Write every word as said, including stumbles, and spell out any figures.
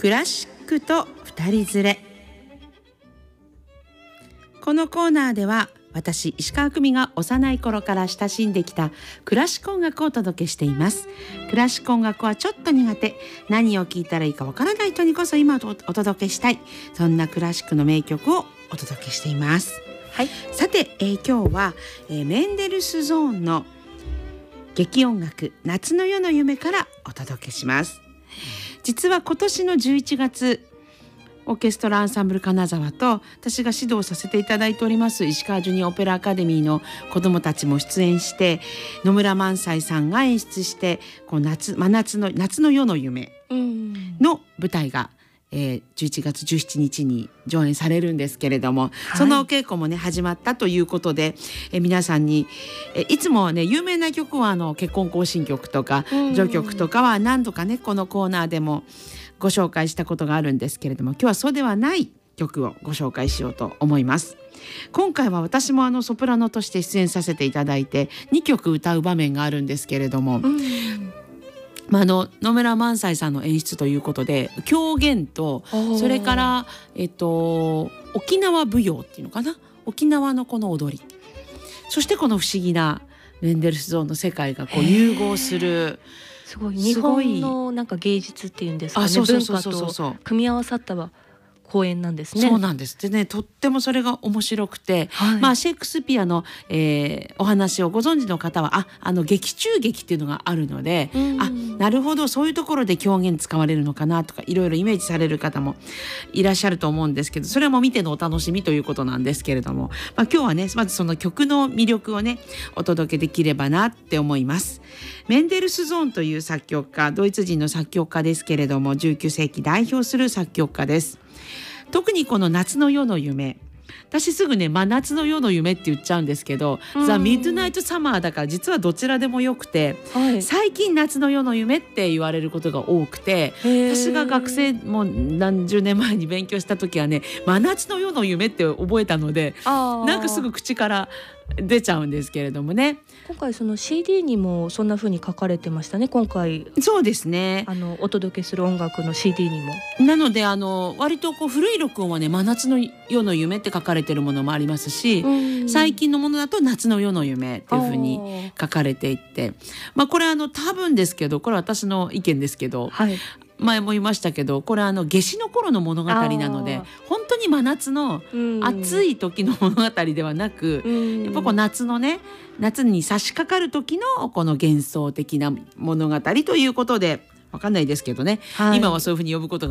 クラシックと二人連れ。このコーナーでは私石川久美が幼い頃から親しんできたクラシック音楽をお届けしています。クラシック音楽はちょっと苦手、何を聴いたらいいかわからない人にこそ今お届けしたい、そんなクラシックの名曲をお届けしています。 はい、 さて、えー、今日は、えー、メンデルスゾーンの劇音楽夏の夜の夢からお届けします。実は今年のじゅういちがつ、オーケストラアンサンブル金沢と私が指導させていただいております石川ジュニアオペラアカデミーの子どもたちも出演して、野村萬斎さんが演出してこう 夏, 真夏の夏の夜の夢の舞台が、えー、じゅういちがつじゅうしちにちに上演されるんですけれども、はい、そのお稽古もね始まったということで、えー、皆さんに、えー、いつもね有名な曲はあの結婚行進曲とか序曲とかは何度かねこのコーナーでもご紹介したことがあるんですけれども、今日はそうではない曲をご紹介しようと思います。今回は私もあのソプラノとして出演させていただいてにきょく歌う場面があるんですけれども、うんまあ、あの野村萬斎さんの演出ということで狂言とそれから、えっと、沖縄舞踊っていうのかな、沖縄のこの踊り、そしてこの不思議なメンデルスゾーンの世界がこう融合するすごい日本のなんか芸術っていうんですかね、文化と組み合わさった公演なんですね。 そうなんです。でね、とってもそれが面白くて、はい、まあシェイクスピアの、えー、お話をご存知の方はああの劇中劇っていうのがあるので、あなるほどそういうところで狂言使われるのかなとかいろいろイメージされる方もいらっしゃると思うんですけど、それも見てのお楽しみということなんですけれども、まあ、今日はねまずその曲の魅力をねお届けできればなって思います。メンデルスゾーンという作曲家、ドイツ人の作曲家ですけれどもじゅうきゅうせいき代表する作曲家です。特にこの夏の夜の夢、私すぐね真夏の夜の夢って言っちゃうんですけど、ザ・ミッドナイト・サマーだから実はどちらでもよくて、はい、最近夏の夜の夢って言われることが多くて、私が学生も何十年前に勉強した時はね真夏の夜の夢って覚えたのでなんかすぐ口から出ちゃうんですけれどもね。 今回その シーディー にもそんな風に書かれてましたね。今回そうですね、 あのお届けする音楽の シーディー にも。 なのであの割とこう古い録音はね真夏の夜の夢って書かれてるものもありますし、最近のものだと夏の夜の夢っていう風に書かれていて、まあこれあの多分ですけど、これは私の意見ですけど、はい、前も言いましたけどこれあの夏至の頃の物語なので本当に真夏の暑い時の物語ではなく、やっぱこう夏のね夏に差し掛かる時のこの幻想的な物語ということで、分かんないですけどね、はい、今はそういうふうに呼ぶことが